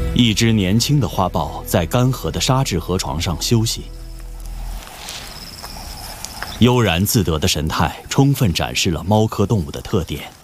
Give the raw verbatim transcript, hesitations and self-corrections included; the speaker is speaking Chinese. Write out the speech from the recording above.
一只年轻的花豹在干涸的沙质河床上休息，悠然自得的神态充分展示了猫科动物的特点。